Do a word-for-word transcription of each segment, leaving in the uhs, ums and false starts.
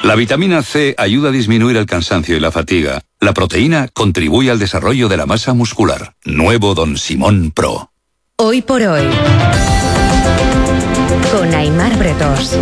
La vitamina C ayuda a disminuir el cansancio y la fatiga. La proteína contribuye al desarrollo de la masa muscular. Nuevo Don Simón Pro. Hoy por hoy, con Aimar Bretos.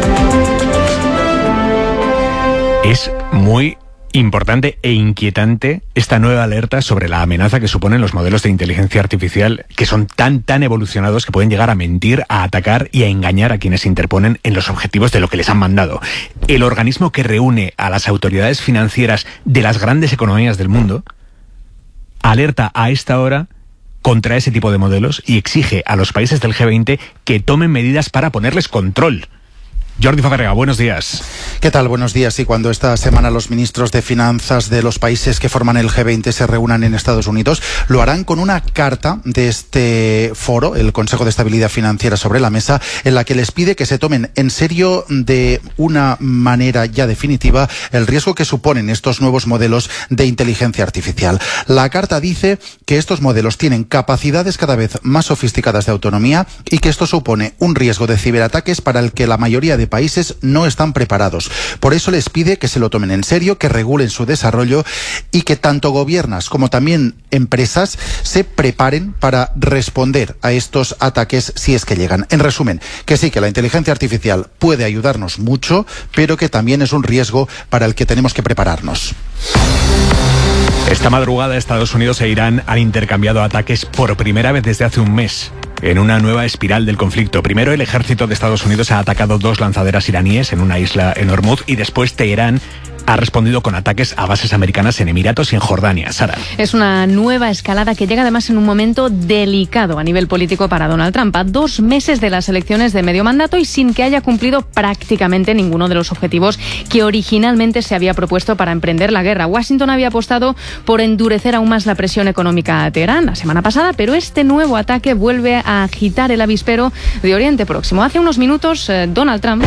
Es muy importante e inquietante esta nueva alerta sobre la amenaza que suponen los modelos de inteligencia artificial, que son tan tan evolucionados que pueden llegar a mentir, a atacar y a engañar a quienes se interponen en los objetivos de lo que les han mandado. El organismo que reúne a las autoridades financieras de las grandes economías del mundo alerta a esta hora contra ese tipo de modelos y exige a los países del G veinte que tomen medidas para ponerles control. Jordi Fabrega, buenos días. ¿Qué tal? Buenos días. Y cuando esta semana los ministros de finanzas de los países que forman el G veinte se reúnan en Estados Unidos, lo harán con una carta de este foro, el Consejo de Estabilidad Financiera, sobre la mesa, en la que les pide que se tomen en serio de una manera ya definitiva el riesgo que suponen estos nuevos modelos de inteligencia artificial. La carta dice que estos modelos tienen capacidades cada vez más sofisticadas de autonomía y que esto supone un riesgo de ciberataques para el que la mayoría de países no están preparados. Por eso les pide que se lo tomen en serio, que regulen su desarrollo y que tanto gobiernos como también empresas se preparen para responder a estos ataques si es que llegan. En resumen, que sí, que la inteligencia artificial puede ayudarnos mucho, pero que también es un riesgo para el que tenemos que prepararnos. Esta madrugada Estados Unidos e Irán han intercambiado ataques por primera vez desde hace un mes, en una nueva espiral del conflicto. Primero, el ejército de Estados Unidos ha atacado dos lanzaderas iraníes en una isla en Hormuz y después Teherán ha respondido con ataques a bases americanas en Emiratos y en Jordania. Sara. Es una nueva escalada que llega además en un momento delicado a nivel político para Donald Trump, a dos meses de las elecciones de medio mandato y sin que haya cumplido prácticamente ninguno de los objetivos que originalmente se había propuesto para emprender la guerra. Washington había apostado por endurecer aún más la presión económica a Teherán la semana pasada, pero este nuevo ataque vuelve a agitar el avispero de Oriente Próximo. Hace unos minutos, eh, Donald Trump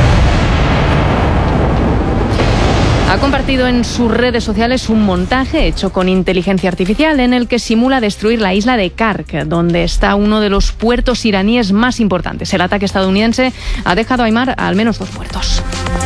ha compartido en sus redes sociales un montaje hecho con inteligencia artificial en el que simula destruir la isla de Kark, donde está uno de los puertos iraníes más importantes. El ataque estadounidense ha dejado a Aimar al menos dos muertos.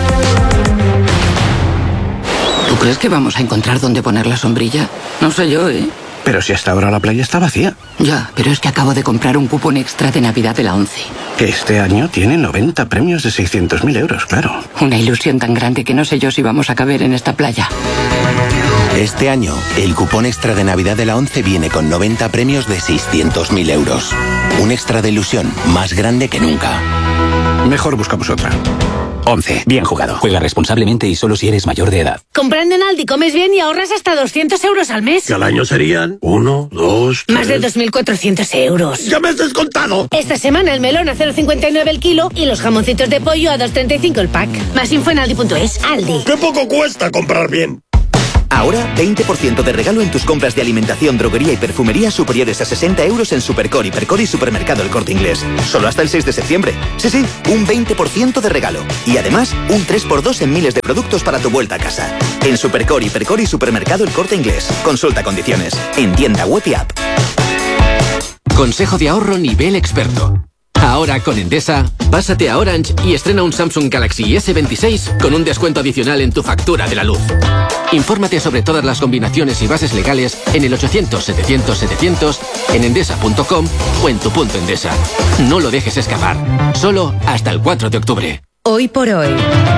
¿Tú crees que vamos a encontrar dónde poner la sombrilla? No sé yo, ¿eh? Pero si hasta ahora la playa está vacía. Ya, pero es que acabo de comprar un cupón extra de Navidad de la ONCE. Que este año tiene noventa premios de seiscientos mil euros, claro. Una ilusión tan grande que no sé yo si vamos a caber en esta playa. Este año, el cupón extra de Navidad de la ONCE viene con noventa premios de seiscientos mil euros. Un extra de ilusión más grande que nunca. Mejor buscamos otra. ONCE. Bien jugado. Juega responsablemente y solo si eres mayor de edad. Comprando en Aldi comes bien y ahorras hasta doscientos euros al mes. Que al año serían uno, dos, tres... Más de dos mil cuatrocientos euros. ¡Ya me has descontado! Esta semana el melón a cero coma cincuenta y nueve el kilo y los jamoncitos de pollo a dos coma treinta y cinco el pack. Más info en aldi punto es. Aldi. ¡Qué poco cuesta comprar bien! Ahora, veinte por ciento de regalo en tus compras de alimentación, droguería y perfumería superiores a sesenta euros en Supercore, Hipercore y Supermercado El Corte Inglés. Solo hasta el seis de septiembre. Sí, sí, un veinte por ciento de regalo. Y además, un tres por dos en miles de productos para tu vuelta a casa. En Supercore, Hipercore y Supermercado El Corte Inglés. Consulta condiciones. En tienda web y app. Consejo de ahorro nivel experto. Ahora con Endesa, pásate a Orange y estrena un Samsung Galaxy ese veintiséis con un descuento adicional en tu factura de la luz. Infórmate sobre todas las combinaciones y bases legales en el ochocientos, setecientos, setecientos, en endesa punto com o en tu punto Endesa. No lo dejes escapar. Solo hasta el cuatro de octubre. Hoy por hoy,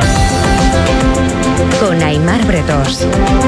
con Aimar Bretos.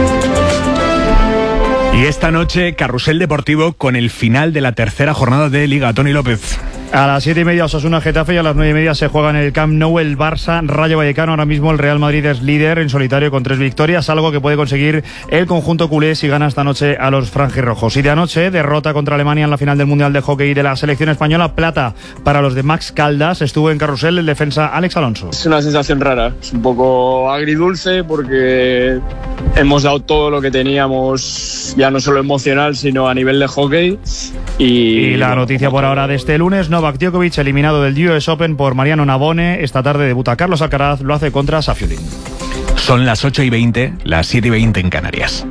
Y esta noche, carrusel deportivo con el final de la tercera jornada de Liga. Tony López. A las siete y media Osasuna Getafe y a las nueve y media se juega en el Camp Nou el Barça Rayo Vallecano. Ahora mismo el Real Madrid es líder en solitario con tres victorias, algo que puede conseguir el conjunto culé si gana esta noche a los franjirrojos. Y de anoche, derrota contra Alemania en la final del Mundial de Hockey de la selección española, plata para los de Max Caldas. Estuvo en carrusel el defensa Alex Alonso. Es una sensación rara, es un poco agridulce porque hemos dado todo lo que teníamos, ya no solo emocional sino a nivel de hockey. Y, y la noticia por ahora de este lunes, Novak Djokovic eliminado del U S Open por Mariano Navone. Esta tarde debuta Carlos Alcaraz, lo hace contra Safiuddin. Son las ocho y veinte, las siete y veinte en Canarias.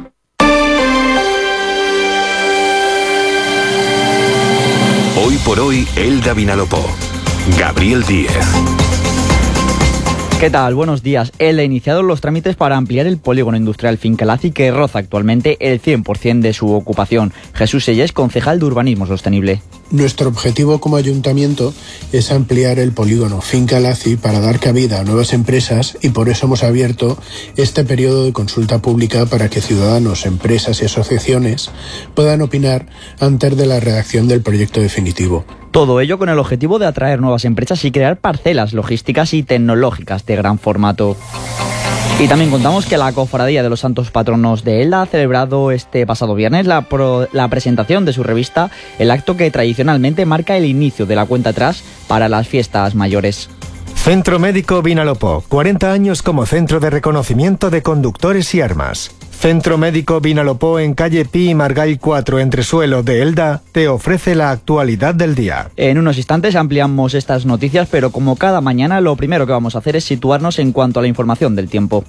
Hoy por hoy, Elda Vinalopó, Gabriel Díez. ¿Qué tal? Buenos días. Él ha iniciado los trámites para ampliar el polígono industrial Fincalazi, que roza actualmente el cien por ciento de su ocupación. Jesús Sellés, concejal de Urbanismo Sostenible. Nuestro objetivo como ayuntamiento es ampliar el polígono Fincalazi para dar cabida a nuevas empresas y por eso hemos abierto este periodo de consulta pública para que ciudadanos, empresas y asociaciones puedan opinar antes de la redacción del proyecto definitivo. Todo ello con el objetivo de atraer nuevas empresas y crear parcelas logísticas y tecnológicas de gran formato. Y también contamos que la Cofradía de los Santos Patronos de Elda ha celebrado este pasado viernes la, pro, la presentación de su revista, el acto que tradicionalmente marca el inicio de la cuenta atrás para las fiestas mayores. Centro Médico Vinalopó, cuarenta años como centro de reconocimiento de conductores y armas. Centro Médico Vinalopó en calle Pi y Margall cuatro, Entresuelo de Elda, te ofrece la actualidad del día. En unos instantes ampliamos estas noticias, pero como cada mañana lo primero que vamos a hacer es situarnos en cuanto a la información del tiempo.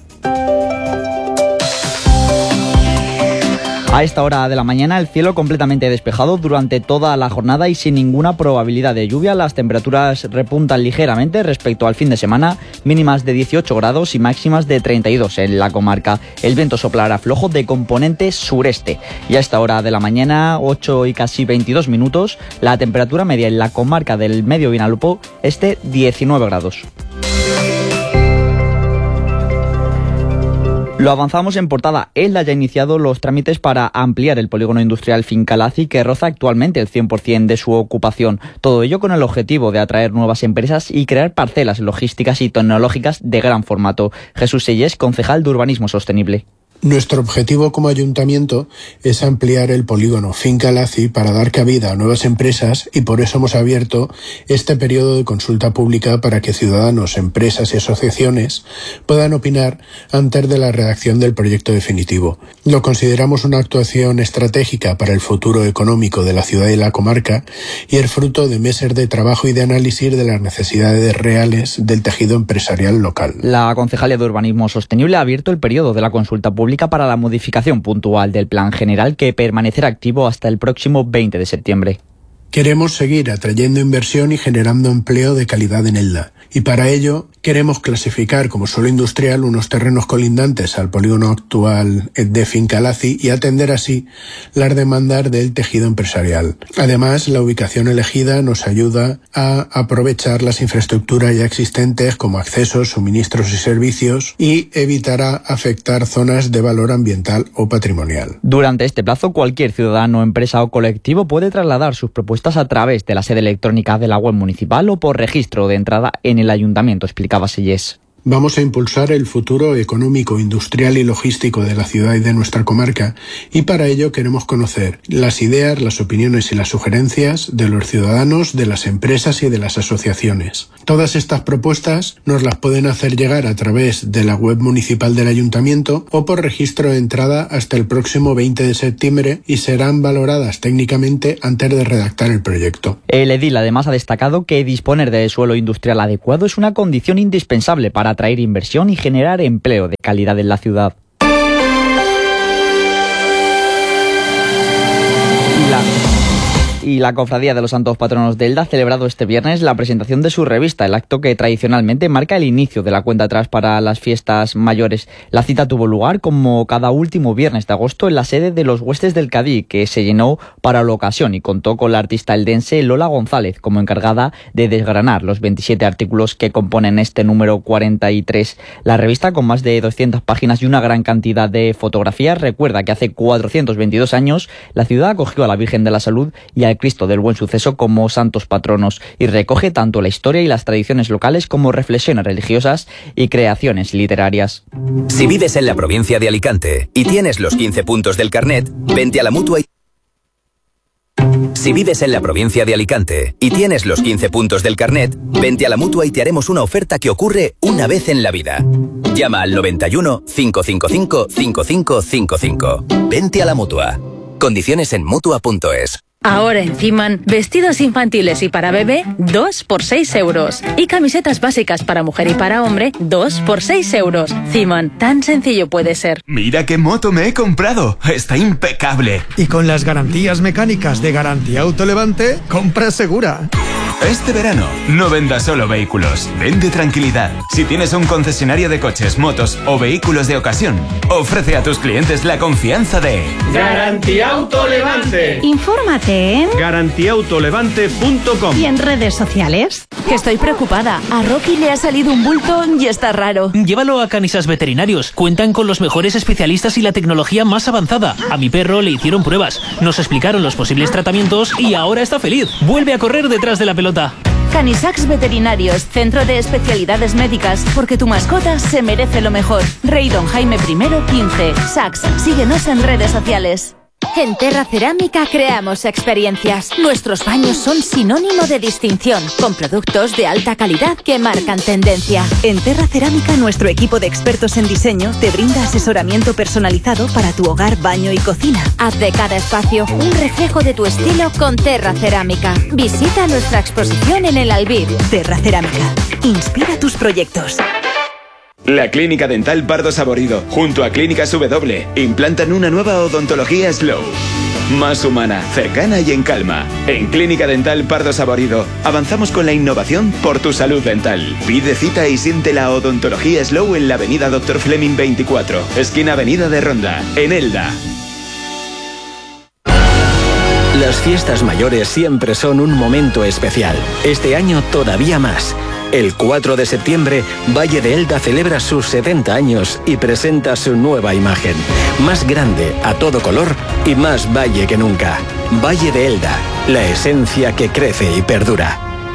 A esta hora de la mañana el cielo completamente despejado durante toda la jornada y sin ninguna probabilidad de lluvia. Las temperaturas repuntan ligeramente respecto al fin de semana, mínimas de dieciocho grados y máximas de treinta y dos en la comarca. El viento soplará flojo de componente sureste. Y a esta hora de la mañana, ocho y casi veintidós minutos, la temperatura media en la comarca del Medio Vinalopó es de diecinueve grados. Lo avanzamos en portada. Elda ya ha iniciado los trámites para ampliar el polígono industrial Fincalazi, que roza actualmente el cien por ciento de su ocupación. Todo ello con el objetivo de atraer nuevas empresas y crear parcelas logísticas y tecnológicas de gran formato. Jesús Sellés, concejal de Urbanismo Sostenible. Nuestro objetivo como ayuntamiento es ampliar el polígono Fincalazi para dar cabida a nuevas empresas y por eso hemos abierto este periodo de consulta pública para que ciudadanos, empresas y asociaciones puedan opinar antes de la redacción del proyecto definitivo. Lo consideramos una actuación estratégica para el futuro económico de la ciudad y la comarca y es fruto de meses de trabajo y de análisis de las necesidades reales del tejido empresarial local. La concejalía de Urbanismo Sostenible ha abierto el periodo de la consulta pública para la modificación puntual del plan general, que permanecerá activo hasta el próximo veinte de septiembre. Queremos seguir atrayendo inversión y generando empleo de calidad en Elda. Y para ello queremos clasificar como suelo industrial unos terrenos colindantes al polígono actual de Fincalazi y atender así las demandas del tejido empresarial. Además, la ubicación elegida nos ayuda a aprovechar las infraestructuras ya existentes como accesos, suministros y servicios y evitará afectar zonas de valor ambiental o patrimonial. Durante este plazo, cualquier ciudadano, empresa o colectivo puede trasladar sus propuestas a través de la sede electrónica de la web municipal o por registro de entrada en el ayuntamiento, explicaba Sellés. Vamos a impulsar el futuro económico, industrial y logístico de la ciudad y de nuestra comarca y para ello queremos conocer las ideas, las opiniones y las sugerencias de los ciudadanos, de las empresas y de las asociaciones. Todas estas propuestas nos las pueden hacer llegar a través de la web municipal del ayuntamiento o por registro de entrada hasta el próximo veinte de septiembre y serán valoradas técnicamente antes de redactar el proyecto. El edil además ha destacado que disponer de suelo industrial adecuado es una condición indispensable para atraer inversión y generar empleo de calidad en la ciudad. Y la... Y la Cofradía de los Santos Patronos de Elda ha celebrado este viernes la presentación de su revista, el acto que tradicionalmente marca el inicio de la cuenta atrás para las fiestas mayores. La cita tuvo lugar como cada último viernes de agosto en la sede de los Huestes del Cadí, que se llenó para la ocasión y contó con la artista eldense Lola González como encargada de desgranar los veintisiete artículos que componen este número cuarenta y tres. La revista, con más de doscientas páginas y una gran cantidad de fotografías, recuerda que hace cuatrocientos veintidós años la ciudad acogió a la Virgen de la Salud y al Cristo del Buen Suceso como santos patronos y recoge tanto la historia y las tradiciones locales como reflexiones religiosas y creaciones literarias. Si vives en la provincia de Alicante y tienes los quince puntos del carnet, vente a la Mutua y... Si vives en la provincia de Alicante y tienes los quince puntos del carnet, vente a la Mutua y te haremos una oferta que ocurre una vez en la vida. Llama al noventa y uno, cinco cinco cinco, cinco cinco cinco cinco. Vente a la Mutua. Condiciones en Mutua punto es. Ahora en Ciman, vestidos infantiles y para bebé, dos por seis euros. Y camisetas básicas para mujer y para hombre, dos por seis euros. Ciman, tan sencillo puede ser. Mira qué moto me he comprado, está impecable. Y con las garantías mecánicas de Garantía Autolevante, compra segura. Este verano, no vendas solo vehículos, vende tranquilidad. Si tienes un concesionario de coches, motos o vehículos de ocasión, ofrece a tus clientes la confianza de Garantía Autolevante. Infórmate en garantía autolevante punto com y en redes sociales. Que estoy preocupada. A Rocky le ha salido un bulto y está raro. Llévalo a Canisas Veterinarios. Cuentan con los mejores especialistas y la tecnología más avanzada. A mi perro le hicieron pruebas, nos explicaron los posibles tratamientos y ahora está feliz. Vuelve a correr detrás de la pelota. Canisax Veterinarios, centro de especialidades médicas, porque tu mascota se merece lo mejor. Rey Don Jaime primero quince. Sax, síguenos en redes sociales. En Terra Cerámica creamos experiencias. Nuestros baños son sinónimo de distinción, con productos de alta calidad que marcan tendencia. En Terra Cerámica, nuestro equipo de expertos en diseño te brinda asesoramiento personalizado para tu hogar, baño y cocina. Haz de cada espacio un reflejo de tu estilo con Terra Cerámica. Visita nuestra exposición en el Albir. Terra Cerámica. Inspira tus proyectos. La Clínica Dental Pardo Saborido, junto a Clínicas W, implantan una nueva odontología Slow. Más humana, cercana y en calma. En Clínica Dental Pardo Saborido, avanzamos con la innovación por tu salud dental. Pide cita y siente la odontología Slow en la avenida Doctor Fleming veinticuatro, esquina Avenida de Ronda, en Elda. Las fiestas mayores siempre son un momento especial. Este año todavía más. El cuatro de septiembre, Valle de Elda celebra sus setenta años y presenta su nueva imagen. Más grande, a todo color y más valle que nunca. Valle de Elda, la esencia que crece y perdura.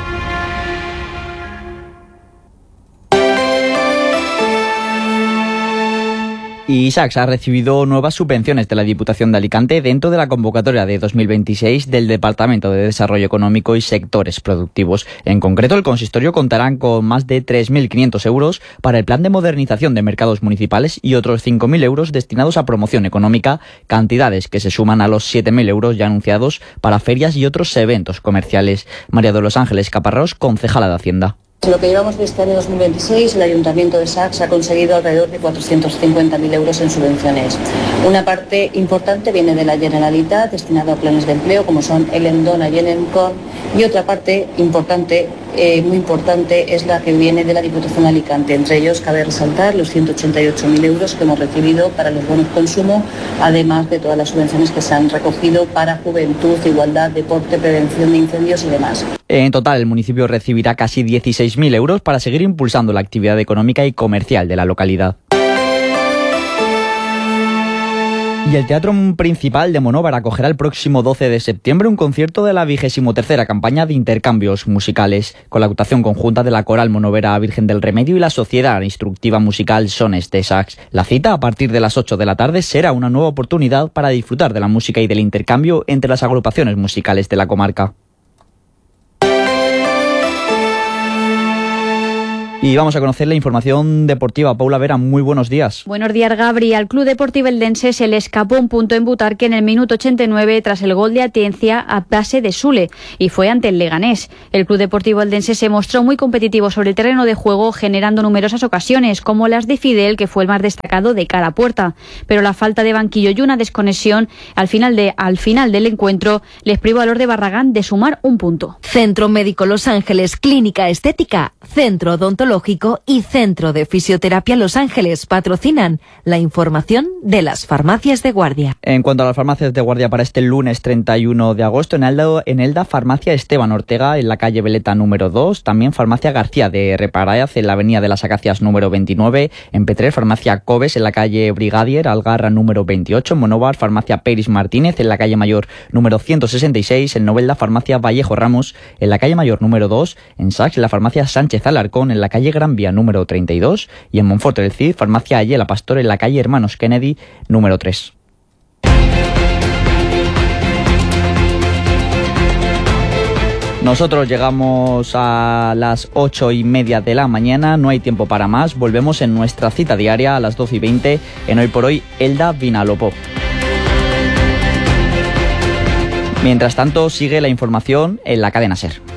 Y Sax ha recibido nuevas subvenciones de la Diputación de Alicante dentro de la convocatoria de dos mil veintiséis del Departamento de Desarrollo Económico y Sectores Productivos. En concreto, el consistorio contará con más de tres mil quinientos euros para el plan de modernización de mercados municipales y otros cinco mil euros destinados a promoción económica, cantidades que se suman a los siete mil euros ya anunciados para ferias y otros eventos comerciales. María de los Ángeles Caparrós, concejala de Hacienda. En lo que llevamos de este año dos mil veintiséis, el Ayuntamiento de Sax ha conseguido alrededor de cuatrocientos cincuenta mil euros en subvenciones. Una parte importante viene de la Generalitat, destinada a planes de empleo, como son el Endona y el Encon, y otra parte importante, eh, muy importante, es la que viene de la Diputación de Alicante. Entre ellos cabe resaltar los ciento ochenta y ocho mil euros que hemos recibido para los bonos consumo, además de todas las subvenciones que se han recogido para juventud, igualdad, deporte, prevención de incendios y demás. En total, el municipio recibirá casi dieciséis mil euros para seguir impulsando la actividad económica y comercial de la localidad. Y el Teatro Principal de Monóvar acogerá el próximo doce de septiembre un concierto de la vigésimo tercera campaña de intercambios musicales, con la actuación conjunta de la Coral Monovera Virgen del Remedio y la Sociedad Instructiva Musical Sones de Sax. La cita, a partir de las ocho de la tarde, será una nueva oportunidad para disfrutar de la música y del intercambio entre las agrupaciones musicales de la comarca. Y vamos a conocer la información deportiva. Paula Vera, muy buenos días. Buenos días, Gabri. Al Club Deportivo Eldense se le escapó un punto en Butarque en el minuto ochenta y nueve tras el gol de Atencia a base de Sule, y fue ante el Leganés. El Club Deportivo Eldense se mostró muy competitivo sobre el terreno de juego, generando numerosas ocasiones, como las de Fidel, que fue el más destacado de cara a puerta. Pero la falta de banquillo y una desconexión al final, de, al final del encuentro les privó a los de Barragán de sumar un punto. Centro Médico Los Ángeles, Clínica Estética, Centro Odontológico y Centro de Fisioterapia Los Ángeles patrocinan la información de las farmacias de guardia. En cuanto a las farmacias de guardia para este lunes treinta y uno de agosto, en Elda, en Elda Farmacia Esteban Ortega, en la calle Veleta número dos, también Farmacia García de Reparaz, en la avenida de las Acacias número veintinueve, en Petrer, Farmacia Cobes, en la calle Brigadier Algarra número veintiocho, en Monóvar, Farmacia Peris Martínez, en la calle Mayor número ciento sesenta y seis, en Novelda, Farmacia Vallejo Ramos, en la calle Mayor número dos, en Sax, en la Farmacia Sánchez Alarcón, en la calle Gran Vía número treinta y dos, y en Monfort del Cid, Farmacia Ayela Pastor, en la calle Hermanos Kennedy número tres. Nosotros llegamos a las ocho y media de la mañana, no hay tiempo para más, volvemos en nuestra cita diaria a las doce y veinte en Hoy por Hoy, Elda Vinalopó. Mientras tanto, sigue la información en la cadena SER.